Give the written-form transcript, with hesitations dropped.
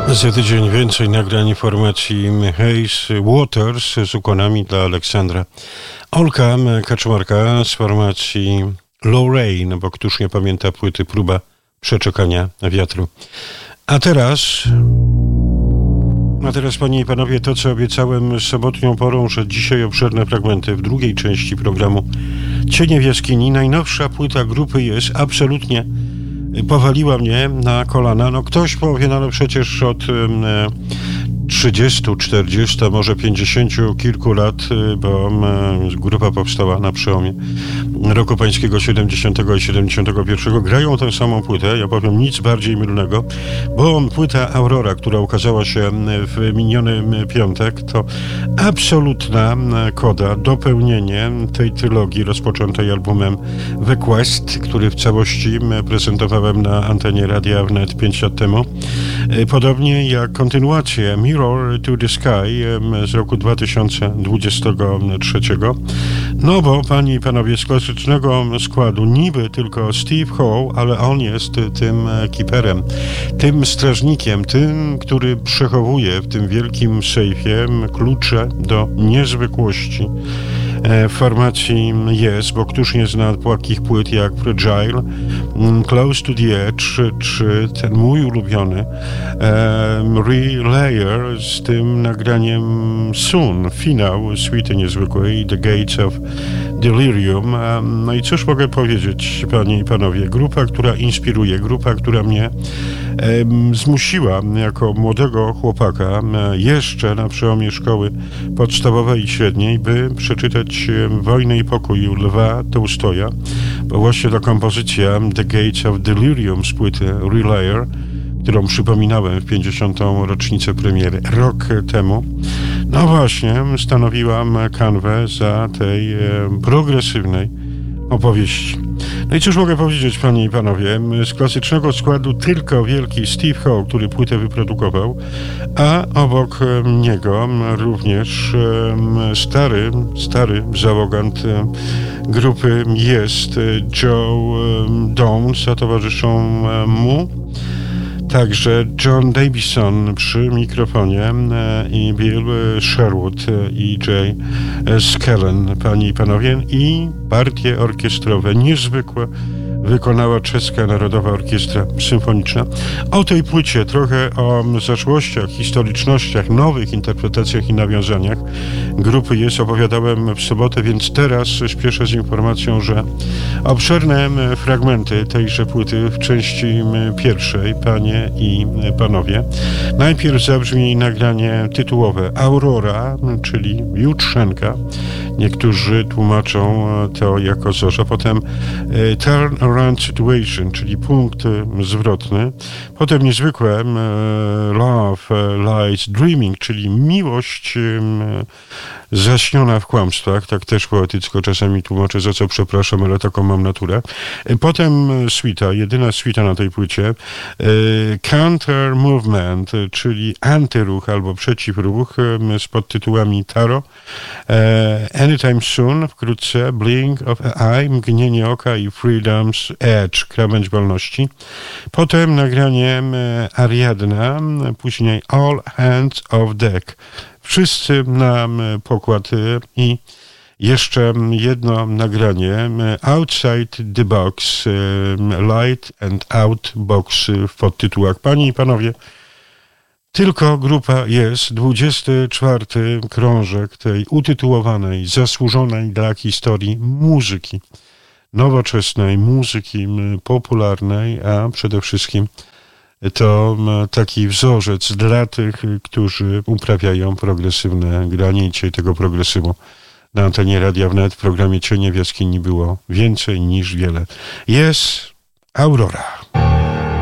Za tydzień więcej nagrań formacji Hayes Waters z ukłonami dla Aleksandra. Olka Kaczmarka z formacji Lorraine, bo któż nie pamięta płyty Próba przeczekania wiatru. A teraz, panie i panowie, to co obiecałem sobotnią porą, że dzisiaj obszerne fragmenty w drugiej części programu Cienie w jaskini. Najnowsza płyta grupy jest absolutnie powaliła mnie na kolana. No ktoś powie, no przecież od 30, 40, może 50 kilku lat, bo grupa powstała na przełomie roku pańskiego 70 i 71, grają tę samą płytę. Ja powiem nic bardziej mylnego, bo płyta Aurora, która ukazała się w miniony piątek, to absolutna koda, dopełnienie tej trylogii rozpoczętej albumem The Quest, który w całości prezentowałem na antenie Radia Wnet 5 lat temu. Podobnie jak kontynuację Mirror to the Sky z roku 2023. No bo, panie i panowie, z klasycznego składu niby tylko Steve Howe, ale on jest tym keeperem, tym strażnikiem, tym, który przechowuje w tym wielkim sejfie klucze do niezwykłości w formacji jest, bo któż nie zna takich płyt jak Fragile, Close to the Edge, czy ten mój ulubiony Relayer z tym nagraniem Soon, finał suity niezwykłej, The Gates of Delirium. No i cóż mogę powiedzieć, panie i panowie, grupa, która inspiruje, grupa, która mnie zmusiła jako młodego chłopaka jeszcze na przełomie szkoły podstawowej i średniej, by przeczytać Wojnę i pokój Lwa Tołstoja, bo właśnie ta kompozycja The Gates of Delirium z płyty Relayer, którą przypominałem w 50. rocznicę premiery rok temu, no właśnie stanowiła kanwę za tej progresywnej opowieści. No i cóż mogę powiedzieć, panie i panowie, z klasycznego składu tylko wielki Steve Howe, który płytę wyprodukował, a obok niego również stary załogant grupy jest Joe Downs, a towarzyszą mu także John Davison przy mikrofonie i Bill Sherwood i Jay Skellen, panie i panowie, i partie orkiestrowe niezwykłe wykonała Czeska Narodowa Orkiestra Symfoniczna. O tej płycie, trochę o zaszłościach, historycznościach, nowych interpretacjach i nawiązaniach grupy jest, opowiadałem w sobotę, więc teraz śpieszę z informacją, że obszerne fragmenty tejże płyty w części pierwszej, panie i panowie. Najpierw zabrzmi nagranie tytułowe Aurora, czyli Jutrzenka. Niektórzy tłumaczą to jako zorza. Potem Turn Around Situation, czyli punkt zwrotny. Potem niezwykłe Love Lies Dreaming, czyli miłość zaśniona w kłamstwach. Tak też poetycko czasami tłumaczę, za co przepraszam, ale taką mam naturę. Potem suita, jedyna suita na tej płycie. Counter Movement, czyli antyruch albo przeciwruch z podtytułami Taro. Anytime Soon, wkrótce Blink of an Eye, mgnienie oka i Freedom's Edge, krawędź wolności. Potem nagranie Ariadna, później All Hands of Deck. Wszyscy na pokład i jeszcze jedno nagranie Outside the Box, Light and Out Box w podtytułach. Panie i panowie, tylko grupa jest, 24. krążek tej utytułowanej, zasłużonej dla historii muzyki, nowoczesnej muzyki popularnej, a przede wszystkim to taki wzorzec dla tych, którzy uprawiają progresywne granie. I dzisiaj tego progresywu na antenie Radia Wnet w programie Cienie w jaskini było więcej niż wiele. Jest Aurora.